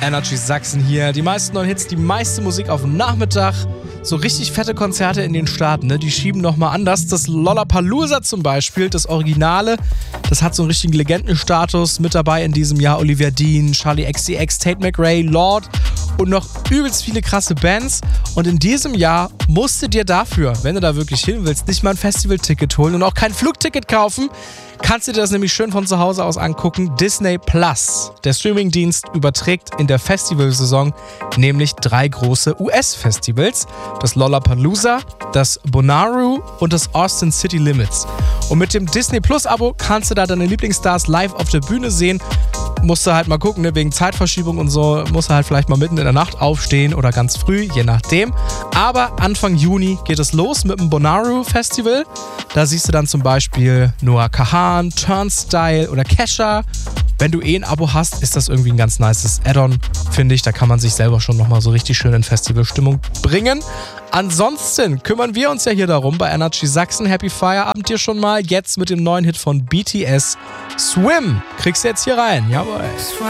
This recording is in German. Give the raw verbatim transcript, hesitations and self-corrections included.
Energy Sachsen hier. Die meisten neuen Hits, die meiste Musik auf dem Nachmittag. So richtig fette Konzerte in den Staaten, ne? Die schieben nochmal anders. Das Lollapalooza zum Beispiel, das Originale, das hat so einen richtigen Legendenstatus. Mit dabei in diesem Jahr Olivia Dean, Charlie X C X, Tate McRae, Lorde und noch übelst viele krasse Bands. Und in diesem Jahr musst du dir dafür, wenn du da wirklich hin willst, nicht mal ein Festivalticket holen und auch kein Flugticket kaufen. Kannst du dir das nämlich schön von zu Hause aus angucken. Disney Plus, der Streamingdienst, überträgt in der Festivalsaison nämlich drei große U S-Festivals. Das Lollapalooza, das Bonnaroo und das Austin City Limits. Und mit dem Disney Plus-Abo kannst du da deine Lieblingsstars live auf der Bühne sehen. Musst du halt mal gucken, ne? Wegen Zeitverschiebung und so, musst du halt vielleicht mal mitten in der Nacht aufstehen oder ganz früh, je nachdem. Aber Anfang Juni geht es los mit dem Bonnaroo Festival. Da siehst du dann zum Beispiel Noah Kahan, Turnstile oder Kesha. Wenn du eh ein Abo hast, ist das irgendwie ein ganz nices Add-on, finde ich. Da kann man sich selber schon nochmal so richtig schön in Festivalstimmung bringen. Ansonsten kümmern wir uns ja hier darum bei Energy Sachsen. Happy Feierabend dir schon mal. Jetzt mit dem neuen Hit von B T S, Swim. Kriegst du jetzt hier rein. Jawohl.